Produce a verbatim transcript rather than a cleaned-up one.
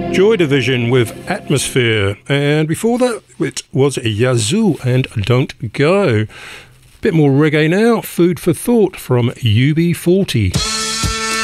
Joy Division with Atmosphere, and before that it was Yazoo and Don't Go. Bit more reggae now, Food for Thought from U B forty.